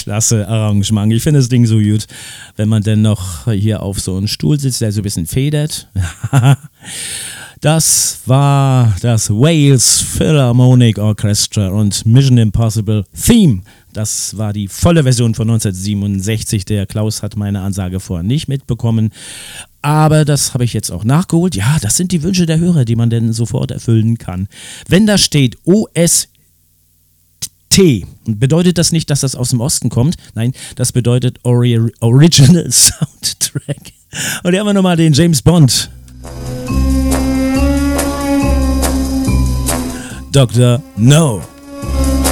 klasse Arrangement. Ich finde das Ding so gut, wenn man denn noch hier auf so einem Stuhl sitzt, der so ein bisschen federt. Das war das Wales Philharmonic Orchestra und Mission Impossible Theme. Das war die volle Version von 1967. Der Klaus hat meine Ansage vorher nicht mitbekommen. Aber das habe ich jetzt auch nachgeholt. Ja, das sind die Wünsche der Hörer, die man denn sofort erfüllen kann. Wenn da steht OST, bedeutet das nicht, dass das aus dem Osten kommt. Nein, das bedeutet Original Soundtrack. Und hier haben wir nochmal den James Bond. Dr. No.